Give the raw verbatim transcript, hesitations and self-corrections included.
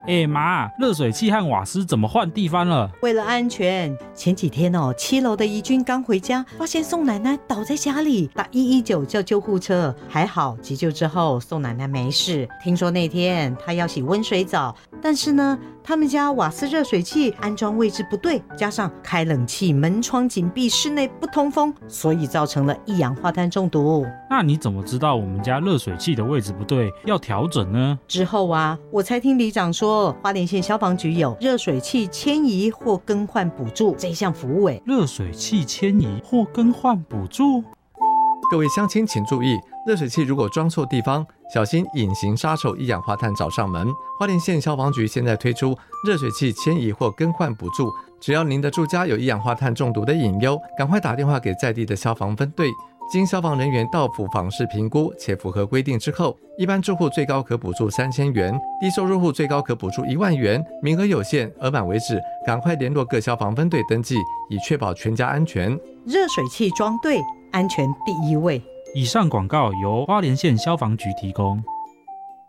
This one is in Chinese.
哎妈，热水器和瓦斯怎么换地方了？ 为了安全，前几天哦，七楼的怡君刚回家，发现宋奶奶倒在家里，打一一九叫救护车，还好急救之后宋奶奶没事。听说那天她要洗温水澡，但是呢，他们家瓦斯热水器安装位置不对，加上开冷气，门窗紧闭，室内不通风，所以造成了一氧化碳中毒。 那你怎么知道我们家热水器的位置不对，要调整呢？ 之后啊，我才听里长说，花莲县消防局有热水器迁移或更换补助这一项服务。哎， 热水器迁移或更换补助？ 各位乡亲请注意，热水器如果装错地方，小心隐形杀手一氧化碳找上门。花莲县消防局现在推出热水器迁移或更换补助，只要您的住家有一氧化碳中毒的隐忧，赶快打电话给在地的消防分队，经消防人员到府访视评估且符合规定之后，一般住户最高可补助三千元，低收入户最高可补助一万元，名额有限，额满为止，赶快联络各消防分队登记，以确保全家安全。 热水器装对，安全第一位。 以上广告由花莲县消防局提供。